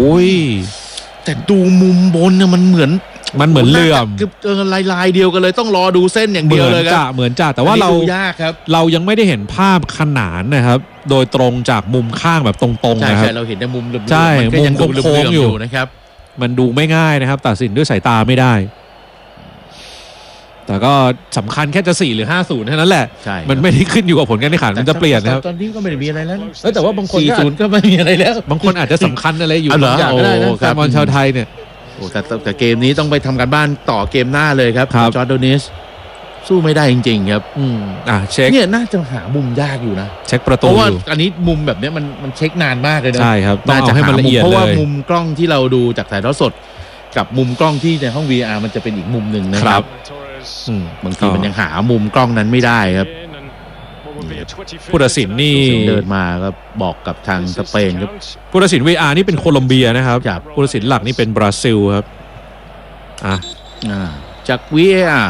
ยแต่ดูมุมบนเนี่ยมันเหมือนเหลื่อมคือลายเดียวกันเลยต้องรอดูเส้นอย่างเดียวเลยครับเหมือนจ่าแต่ว่าเรายังไม่ได้เห็นภาพขนานนะครับโดยตรงจากมุมข้างแบบตรงๆนะครับใช่เราเห็นแต่มุมใช่มันก็ยังดูโค้งอยู่นะครับมันดูไม่ง่ายนะครับตัดสินด้วยสายตาไม่ได้แต่ก็สำคัญแค่จะ4หรือ50เท่านั้นแหละมันไม่ได้ขึ้นอยู่กับผลการแข่งขันมันจะเปลี่ยนนะครับตอนนี้ก็ไม่ได้มีอะไรแล้วแต่ว่าบางคน 40ก็ไม่มีอะไรแล้วบางคนอาจจะสำคัญอะไรอยู่บางอย่างก็ได้นะแฟนบอลชาวไทยเนี่ยแต่เกมนี้ต้องไปทำการบ้านต่อเกมหน้าเลยครับจอร์แดนิสสู้ไม่ได้จริงๆครับเช็คเนี่ยน่าจะหามุมยากอยู่นะเช็คประตูเพราะว่าอันนี้มุมแบบนี้มันเช็คนานมากเลยนะใช่ครับต้องเอาให้มันละเอียดเลยเพราะว่ามุมกล้องที่เราดูจากถ่ายทอดสดกับมุมกล้องที่ในห้อง VR มันจะเป็นอีกมุมหนึ่งนะครับบางทีมันยังหามุมกล้องนั้นไม่ได้ครับผู้ตัดสินนี่เดินมาก็บอกกับทางสเปนครับผู้ตัดสิน VR นี่เป็นโคลอมเบียนะครับผู้ตัดสินหลักนี่เป็นบราซิลครับจาก VR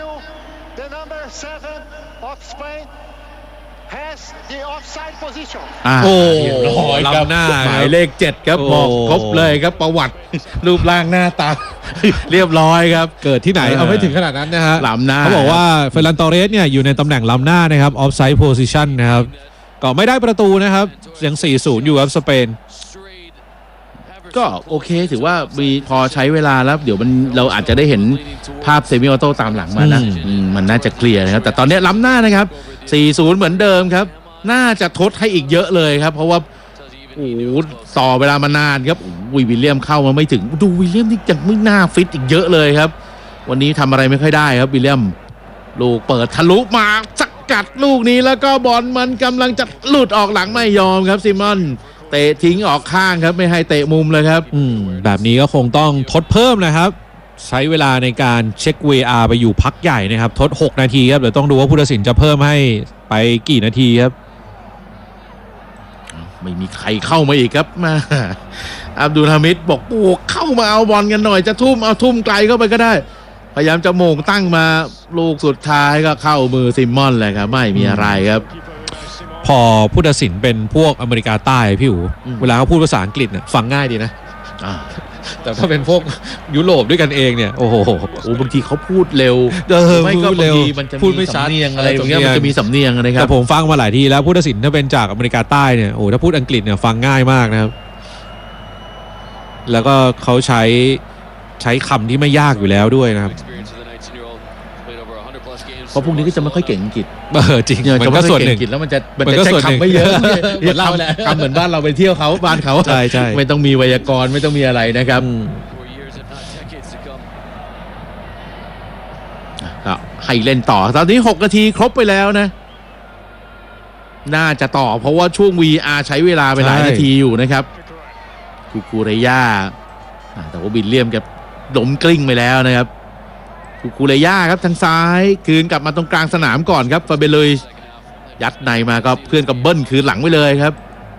โอ้ล้ำหน้าหมายเลข7ครับบอกครบเลยครับประวัติรูปร่างหน้าตาเรียบร้อยครับเกิดที่ไหนเอาไม่ถึงขนาดนั้นนะฮะล้ำหน้าเขาบอกว่าเฟรนันโตเรสเนี่ยอยู่ในตำแหน่งล้ำหน้านะครับออฟไซด์โพซิชันนะครับก็ไม่ได้ประตูนะครับยัง 4-0 อยู่ครับสเปนก็โอเคถือว่ามีพอใช้เวลาแล้วเดี๋ยวเราอาจจะได้เห็นภาพเซมิออโต้ตามหลังมานะมันน่าจะเคลียร์นะครับแต่ตอนนี้ล้ำหน้านะครับ 4-0 เหมือนเดิมครับน่าจะทดให้อีกเยอะเลยครับเพราะว่าต่อเวลามานานครับวิลเลียมเข้ามาไม่ถึงดูวิลเลียมนี่ยังไม่น่าฟิตอีกเยอะเลยครับวันนี้ทำอะไรไม่ค่อยได้ครับวิลเลียมลูกเปิดทะลุมาสกัดลูกนี้แล้วก็บอลมันกำลังจะหลุดออกหลังไม่ยอมครับซิมอนเตะทิ้งออกข้างครับไม่ให้เตะมุมเลยครับแบบนี้ก็คงต้องทดเพิ่มนะครับใช้เวลาในการเช็ค VR ไปอยู่พักใหญ่นะครับทด6นาทีครับเดี๋ยวต้องดูว่าผู้ตัดสินจะเพิ่มให้ไปกี่นาทีครับไม่มีใครเข้ามาอีกครับมาอับดุลฮามิดบอกโอ้เข้ามาเอาบอลกันหน่อยจะทุ่มไกลเข้าไปก็ได้พยายามจะโมงตั้งมาลูกสุดท้ายก็เข้ามือซิมมอนเลยครับไม่มีอะไรครับพอผู้ตัดสินเป็นพวกอเมริกาใต้พี่อู๋เวลาเขาพูดภาษาอังกฤษเนี่ยฟังง่ายดีนะแต่ถ้าเป็นพวกยุโรปด้วยกันเองเนี่ยโอ้โหบางทีเขาพูดเร็วไม่ก็บางทีมันจะมีสำเนียงอะไรตรงนี้มันจะมีสำเนียงนะครับแต่ผมฟังมาหลายทีแล้วผู้ตัดสินถ้าเป็นจากอเมริกาใต้เนี่ยโอ้ถ้าพูดอังกฤษเนี่ยฟังง่ายมากนะครับแล้วก็เขาใช้คำที่ไม่ยากอยู่แล้วด้วยนะครับเพราะพวกนี้ก็จะไม่ค่อยเก่งอังกฤษจริงมันก็ส่วนหนึ่งแล้วมันจะใช้คำไม่เยอะคำเหมือนบ้านเราไปเที่ยวเขาบ้านเขาใช่ไม่ต้องมีไวยากรณ์ไม่ต้องมีอะไรนะครับให้เล่นต่อตอนนี้6นาทีครบไปแล้วนะน่าจะต่อเพราะว่าช่วง VR ใช้เวลาไปหลายนาทีอยู่นะครับคูเรย่าแต่ว่าบิลเลียมกับล้มกลิ้งไปแล้วนะครับคูเรย่าครับทางซ้ายคืนกลับมาตรงกลางสนามก่อนครับฟาเบเลยยัดในมาก็เพื่อนกับเบิ้ลคืนหลังไปเลยครับ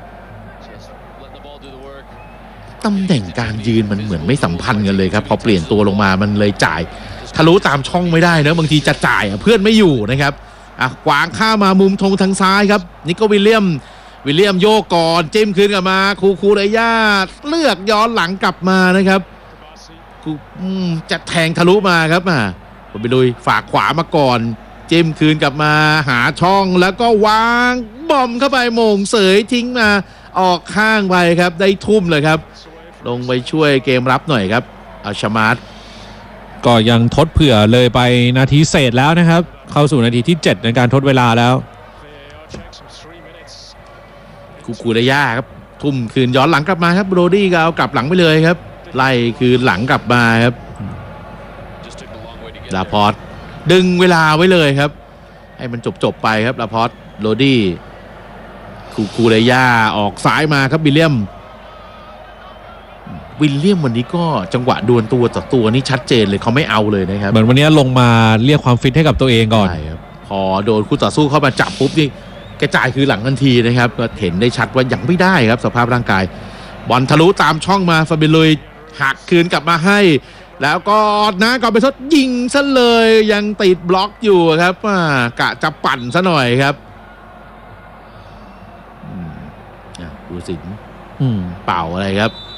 ตำแหน่งการยืนมันเหมือนไม่สัมพันธ์กันเลยครับพอเปลี่ยนตัวลงมามันเลยจ่ายทะลุตามช่องไม่ได้นะบางทีจะจ่ายเพื่อนไม่อยู่นะครับขวางข้ามามุมธงทางซ้ายครับนี่ก็วิลเลียมโยกก่อนจิ้มคืนกลับมาคูเรย่าเลือกย้อนหลังกลับมานะครับจะแทงทะลุมาครับไปลุยฝากขวามาก่อนจิ้มคืนกลับมาหาช่องแล้วก็วางบอมเข้าไปโมงเสยทิ้งมาออกข้างไปครับได้ทุ่มเลยครับลงไปช่วยเกมรับหน่อยครับเอาชมาร์ทก็ยังทดเผื่อเลยไปนาทีเศษแล้วนะครับเข้าสู่นาทีที่7ในการทดเวลาแล้วคูเรย่าครับทุ่มคืนย้อนหลังกลับมาครับโรดี้ก็เอากลับหลังไปเลยครับไล่คืนหลังกลับมาครับลาพอร์ตดึงเวลาไว้เลยครับให้มันจบไปครับลาพอร์ตโรดี้คูเรย่าออกซ้ายมาครับวิลเลียมวันนี้ก็จังหวะดวลตัวต่อตัวนี่ชัดเจนเลยเขาไม่เอาเลยนะครับเหมือนวันนี้ลงมาเรียกความฟิตให้กับตัวเองก่อนใช่ครับพอโดนคู่ต่อสู้เข้ามาจับปุ๊บนี่กระจายคือหลังทันทีนะครับก็เห็นได้ชัดว่ายังไม่ได้ครับสภาพร่างกายบอลทะลุตามช่องมาฟาเบลุยหักคืนกลับมาให้แล้วก็นะก่อนไปทดยิงซะเลยยังติดบล็อกอยู่ครับกะจะปั่นซะหน่อยครับดูสิเป่าอะไรครับ